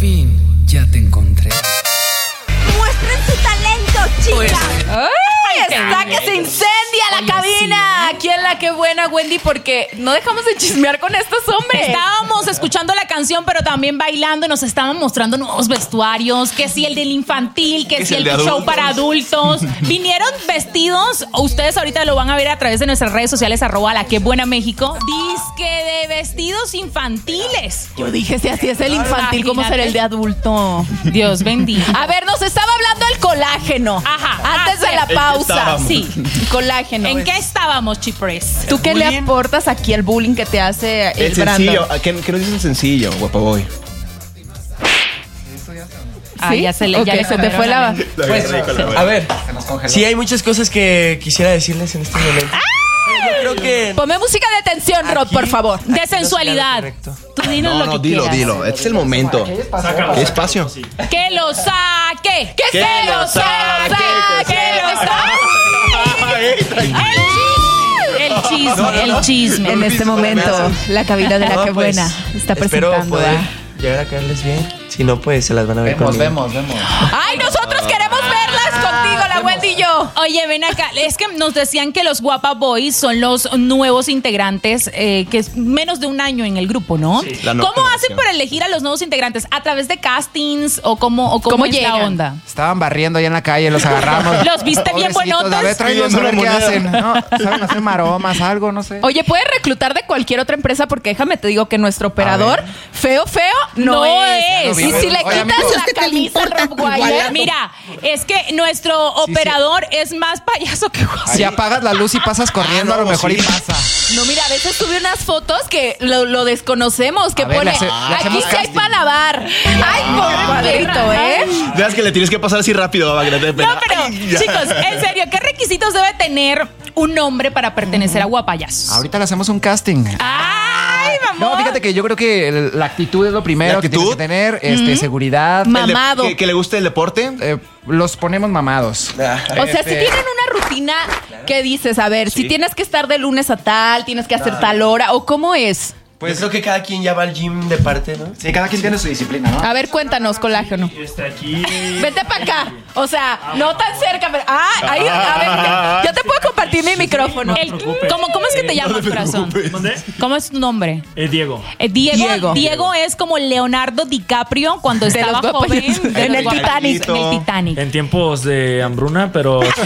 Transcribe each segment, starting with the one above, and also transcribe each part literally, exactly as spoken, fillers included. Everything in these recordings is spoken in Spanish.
fin, ya te encontré. ¡Muestren su talento, chicas! ¡Ay! Está que se incendia la Oye, cabina. sí. ¿Quién la que buena, Wendy? Porque no dejamos de chismear con estos hombres. Estábamos escuchando la canción, pero también bailando y nos estaban mostrando nuevos vestuarios. Que si el del infantil, que si el, el show para adultos. Vinieron vestidos, ustedes ahorita lo van a ver a través de nuestras redes sociales, arroba la que buena México. Disque de vestidos infantiles. Yo dije, si así es el infantil, ¿cómo será el de adulto? Dios bendiga. A ver, nos estaba hablando del colágeno. Ajá. Antes de la pausa. Sí, colágeno. ¿En qué estábamos, Chipres? ¿Tú qué le aportas aquí al bullying que te hace el, El sencillo. ¿Qué, ¿Qué nos dicen sencillo, guapaboy? Ah, ya se le, okay, ya le se te fue la... Pues, a ver, sí hay muchas cosas que quisiera decirles en este momento. Yo creo que... Ponme música de tensión, Rod, Aquí- por favor. De sensualidad. Tú dinos No, lo no, que dilo, quieras. dilo. Este es el momento. ¿Qué espacio? Que lo saque. Que, Que se lo lo saque. saque, Que lo saque. El chisme, el chisme. En este momento, la cabina de la No, que pues, buena está espero presentando. poder ¿ah? llegar a caerles bien. Si no, pues se las van a ver Vemos, conmigo. vemos, vemos. ¡Ay, nosotros queremos verlas contigo, la Wendy y yo! Oye, ven acá. Es que nos decían que los Guapa Boys son los nuevos integrantes, eh, que es menos de un año en el grupo, ¿no? Sí, la nueva ¿Cómo hacen generación. para elegir a los nuevos integrantes? ¿A través de castings o cómo, o cómo, ¿Cómo es llegan? la onda? Estaban barriendo ahí en la calle, los agarramos. ¿Los viste bien Pobrecitos, buenotes? A ver, tráelos a ver qué Pidiendo hacen. una No, ¿saben hacer maromas, algo? No sé. Oye, puedes reclutar de cualquier otra empresa porque déjame te digo que nuestro operador, feo, feo, no, No es. es. Y si le Oye, quitas amigos, la camisa al Rottweiler, Oye, mira, es que nuestro operador es más payaso que Si apagas la luz y pasas corriendo, Ah, no, a lo mejor sí. y pasa. no, mira, a veces sube unas fotos que lo, lo desconocemos, que A ver, pone, le hace- le aquí hacemos sí hay casting. para lavar. Ay, compadrito, ¿eh? Veas que le tienes que pasar así rápido, va, que no te dé pena. No, pero, Ay, ya. chicos, en serio, ¿qué requisitos debe tener un hombre para pertenecer a Guapayazos? Ahorita le hacemos un casting. ¡Ay, mamón! No, fíjate que yo creo que el- la actitud es lo primero ¿La que tienes que actitud? tener. Este, seguridad. Ma- El de- mamado. que, que le guste el deporte. Eh, los ponemos mamados. O sea, si Este- tienen una rutina que dices, a ver, si Sí. tienes que estar de lunes a tal, tienes que hacer tal hora, o cómo es. Pues creo que cada quien ya va al gym de parte, ¿no? Sí, cada quien tiene su disciplina, ¿no? A ver, cuéntanos, colágeno. Este aquí. Vete para acá. O sea, no tan cerca, pero. Ah, ahí, a ver, yo te puedo compartir mi micrófono. El- ¿cómo, ¿Cómo es que te llamas, corazón? ¿Dónde? ¿Cómo es tu nombre? Es Diego. Eh, Diego, Diego. Diego. es como Leonardo DiCaprio cuando De estaba los joven. Guapayazos. de En los el Guapayazos. Titanic. En el Titanic. En tiempos de hambruna, pero sí,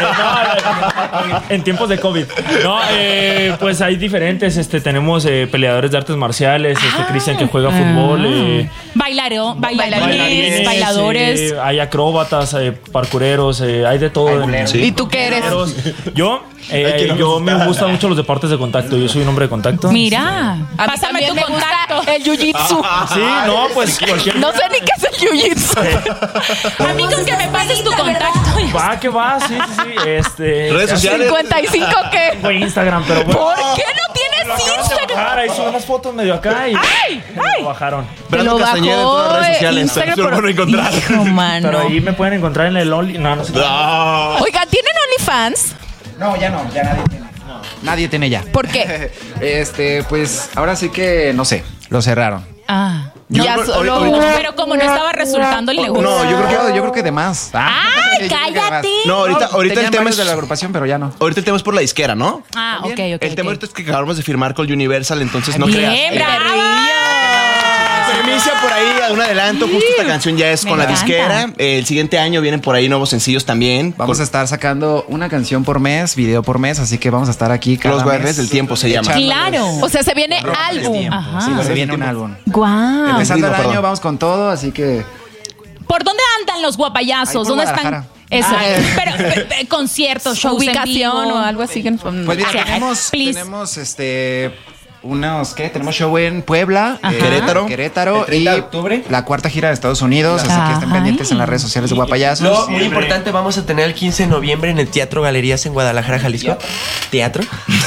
eh, no, en tiempos de COVID. No, eh, pues hay diferentes. Este, tenemos eh, peleadores de artes marciales, este, Cristian que juega fútbol, eh, Bailaro, bailarines, bailarines, bailadores. eh, hay acróbatas, eh, parkureros, eh, hay de todo. Sí. ¿Y tú qué eres? Yo, eh, Ay, que no yo me me gusta. gustan mucho los deportes de contacto. Yo soy un hombre de contacto. Mira, A mí pásame también tu me contacto. gusta el jiu-jitsu. Sí, no, pues cualquier. No sé ni qué es el jiu-jitsu. A mí con que me pases tu contacto. Va, que va, sí, sí, sí. Este. Redes sociales. ¿cincuenta y cinco qué? Tengo Instagram, pero bueno. ¿Por qué no Lo tienes acaban de Instagram? bajar, ahí suben unas fotos medio acá y ¡Ay! ¡Ay! lo bajaron. Brando Te lo Castañeda en todas las redes bajó, sociales. Instagram, Se lo pero- van a encontrar. Hijo, mano. Pero ahí me pueden encontrar en el Only. No, no sé. Ah. Oigan, ¿tienen OnlyFans? No, ya no, ya nadie tiene. Nadie tiene ya. ¿Por qué? Este, pues ahora sí que no sé, lo cerraron. Ah. Yo ya creo- solo. ahorita- Pero como no estaba resultando el negocio. No, yo creo que Yo, yo creo que de más. Ah, ¡Ay, yo creo que de más. cállate! No, ahorita, ahorita el Tenían tema varios es de la agrupación, pero ya no. Ahorita el tema es por la disquera, ¿no? Ah, ok, ok. El ok. tema ahorita es que acabamos de firmar con Universal, entonces no Bien, creas. brava. Primicia por ahí, a un adelanto, justo esta canción ya es Me con la encanta. disquera. El siguiente año vienen por ahí nuevos sencillos también. Vamos Con a estar sacando una canción por mes, video por mes, así que vamos a estar aquí cada Los mes. Guardianes del Tiempo se llama. Claro. O sea, se viene álbum. Ajá. Sí, se viene un álbum. Guau. Empezando el ritmo, año, perdón. vamos con todo, así que ¿Por dónde andan los Ahí guapayazos? por ¿Dónde están? Guadalajara. Eso. Ah, eh. Pero, pero, pero, conciertos, shows en Ubicación vivo. o algo así. que- pues mira, O sea, tenemos, please. tenemos este unos ¿qué? Tenemos show en Puebla, Ajá. Querétaro. Querétaro El treinta y de octubre. la cuarta gira de Estados Unidos, así que estén Ay. pendientes en las redes sociales de Guapayazos. Luego, muy importante, vamos a tener el quince de noviembre en el Teatro Galerías en Guadalajara, Jalisco. Teatro.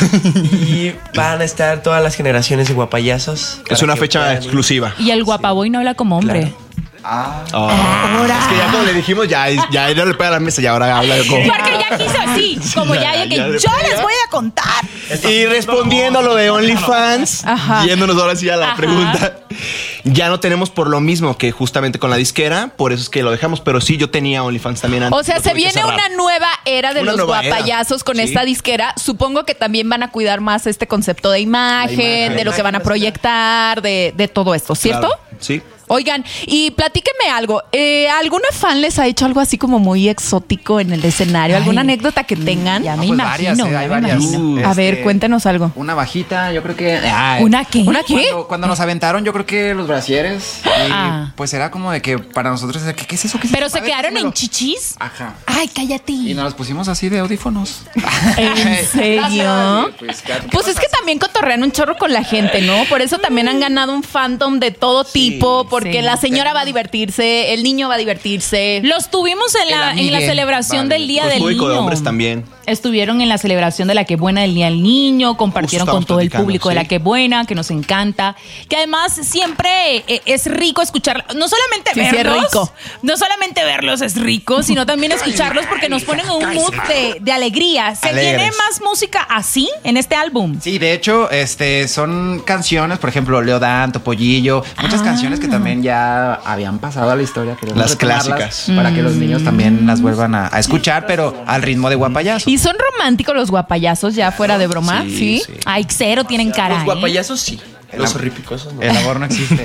Y van a estar todas las generaciones de guapayazos. Es para una que fecha puedan ir. exclusiva. Y el guapaboy no habla como hombre. Claro. Ah. Es que ya como le dijimos, ya, ya no le pega a la mesa y ahora habla como. Porque ya quiso así, como ya, ya que ya le yo pega. les voy a contar. Y respondiendo a lo de OnlyFans, Ajá. yéndonos ahora sí a la Ajá. pregunta. Ya no tenemos por lo mismo que justamente con la disquera, por eso es que lo dejamos. Pero sí, yo tenía OnlyFans también antes. O sea, lo se tuve que viene cerrar. una nueva era de Una los nueva era. guapayazos con Sí. esta disquera. Supongo que también van a cuidar más este concepto de imagen, imagen. de lo que van a proyectar, de, de todo esto, ¿cierto? Claro, sí. Oigan, y platíquenme algo. Eh, ¿Alguna fan les ha hecho algo así como muy exótico en el escenario? ¿Alguna Ay, anécdota que tengan? Ya me pues imagino, varias, eh, ya hay me varias. imagino. Uh, A ver, Este, cuéntenos algo. Una bajita, yo creo que. ay, ¿Una qué? ¿Una qué? Cuando, cuando nos aventaron, yo creo que los brasieres. Y Ah. pues era como de que para nosotros, ¿qué, qué es eso? ¿Qué es Pero eso? se A ver, quedaron dímelo. en chichis. Ajá. Ay, cállate. Y nos los pusimos así de audífonos. ¿En serio? Pues, ¿qué- qué Pues es pasa? que también cotorrean un chorro con la gente, ¿no? Por eso también han ganado un fandom de todo tipo, porque sí. la señora va a divertirse, el niño va a divertirse. Los tuvimos en El la, en la amigue. celebración Vale. del Día Pues del público Niño. de hombres también. Estuvieron en la celebración de la que buena del Día del Niño, compartieron Justo con estamos todo el platicando, público de sí. la que buena, que nos encanta, que además siempre eh, es rico escuchar, no solamente Sí, sí, es verlos, rico. no solamente verlos es rico, sino también escucharlos porque nos ponen en un mood de, de alegría. ¿Se Alegres. viene más música así en este álbum? Sí, de hecho, este son canciones, por ejemplo, Leodán, Topollillo, muchas Ah. canciones que también ya habían pasado a la historia. queremos Las retomarlas clásicas. Para que los niños también las vuelvan a, a escuchar, pero al ritmo de guapayazo. ¿Y son románticos los guapayazos ya fuera de broma? Sí. Sí, sí. Ay, cero tienen cara. Los ¿eh? guapayazos sí. Los horripicosos no. El amor no existe.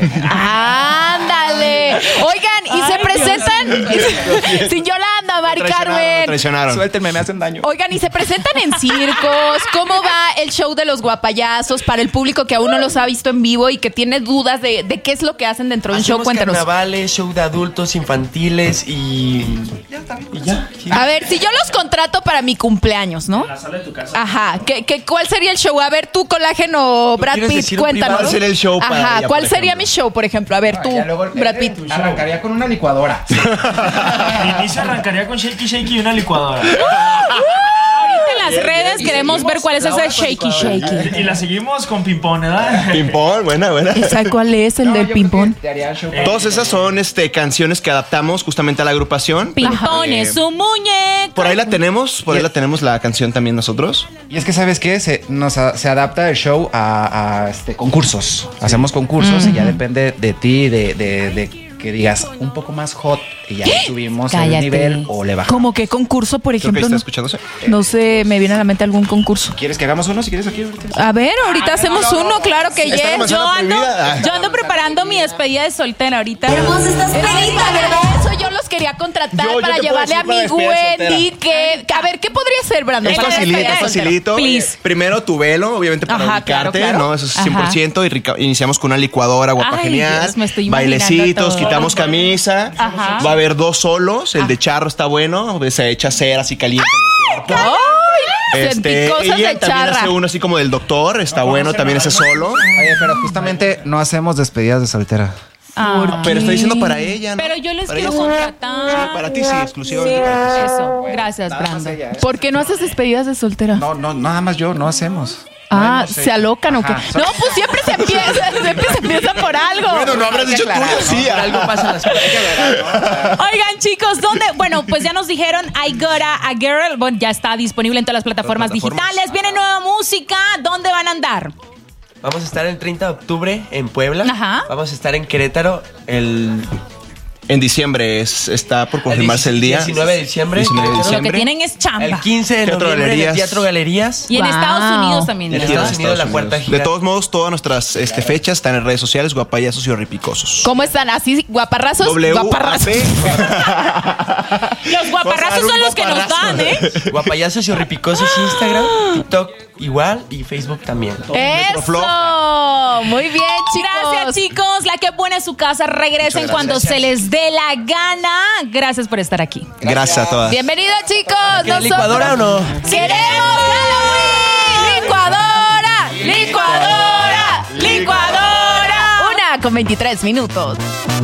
¡Ándale! Oigan, y se Ay, presentan sin Yolanda, Mari Traicionaron, Carmen. traicionaron. Suéltenme, me hacen daño. Oigan, y se presentan en circos. ¿Cómo va el show de los guapayazos para el público que aún no los ha visto en vivo y que tiene dudas de, de qué es lo que hacen dentro de un show? Hacemos Cuéntanos. carnavales, show de adultos, infantiles y... Y ya. sí. A ver, si yo los contrato para mi cumpleaños, ¿no? En la sala de tu casa. Ajá, ¿qué, qué, ¿cuál sería el show? A ver, tú, Colágeno, Brad quieres Pitt, decir un cuéntanos. privado? ¿Cuál sería el show para Ajá, ella, ¿cuál por sería ejemplo? mi show, por ejemplo? A ver, tú, Ya luego, Brad eh, Pitt. Arrancaría con una licuadora. Al inicio arrancaría con Shakey Shakey y una licuadora. Ahorita en las redes queremos ver cuál es ese shaky shaky. Y la seguimos con ping-pong, ¿verdad? Ping-pong, buena, buena. ¿Sabes cuál es el No, del yo creo ping-pong? que te haría show para- Todas esas son este, canciones que adaptamos justamente a la agrupación. Ping-pong es su muñeco. Por ahí la tenemos, por ahí la tenemos la canción también nosotros. Y es que, ¿sabes qué? Se, nos a- se adapta el show a, a, este, concursos. Hacemos concursos y ya depende de ti, de, de, de que digas un poco más hot y ya le subimos Cállate. el nivel o le bajamos. ¿Cómo qué concurso, por Creo que ejemplo? está No, escuchándose. no sé, me viene a la mente algún concurso. ¿Quieres que hagamos uno? Si quieres aquí ahorita. A ver, ahorita hacemos uno, claro que Está yes. la Yo manzana ando, prohibida. yo ando preparando mi despedida de soltera ahorita. Hermosa estás Era pedita, ¿verdad? eso yo los quería contratar Yo- yo para te puedo llevarle a decir para mi despedida de Wendy que, a ver, ¿qué podría ser, Brandon? Es para la facilito, despedida es de soltero? facilito. Please. Primero tu velo, obviamente para Ajá, ubicarte, claro, claro. ¿no? Eso es cien por ciento. Y rica- iniciamos con una licuadora guapa Ay, genial. Dios, me estoy imaginando bailecitos, todo. quitamos camisa. Ajá. Va a haber dos solos. El de charro está bueno. Se echa cera así caliente. ¡Ay! Este, Sentí cosas ella de también charra. hace uno así como del doctor. Está bueno también ese solo. Oye, pero justamente no hacemos despedidas de soltera. Ah. Pero está diciendo para ella, ¿no? Pero yo les Para quiero ella sí. contratar. Para ti sí, exclusión. Eso. Gracias, Brandon. ¿Por qué no haces despedidas de soltera? No, no, nada más yo, no hacemos. Ah, No sé. ¿se alocan o qué? Ajá. No, pues siempre se empieza, siempre se empieza por algo. Bueno, no habrás Hay que dicho aclarar, tuyo, ¿no? sí. Por algo pasan las cosas. Oigan, chicos, ¿dónde? Bueno, pues ya nos dijeron I Gotta a Girl. Bueno, ya está disponible en todas las plataformas, Las plataformas. digitales. Viene nueva música. ¿Dónde van a andar? Vamos a estar el treinta de octubre en Puebla. Ajá. Vamos a estar en Querétaro el En diciembre es, está por confirmarse el día. diecinueve de diciembre. diecinueve de Lo que diciembre. tienen es chamba. El quince de Teatro noviembre en el Galerías. Teatro Galerías. Y en Wow. Estados Unidos también. En ¿verdad? Estados Unidos, la puerta gira. De todos modos, todas nuestras este, fechas están en redes sociales, guapayazos y horripicosos. ¿Cómo están? ¿Así guaparrazos? W A Guaparrazos. P. Los guaparrazos son los que nos dan, ¿eh? Guapayazos y horripicosos Instagram, TikTok igual y Facebook también. Eso. Muy bien, chicos. Gracias, chicos. La que buena es su casa. Regresen cuando se les dé la gana. Gracias por estar aquí. Gracias a todas. Bienvenidos, chicos. ¿Quieres licuadora o no? ¡Queremos Halloween! ¡Licuadora! ¡Licuadora! ¡Licuadora! Una con veintitrés minutos.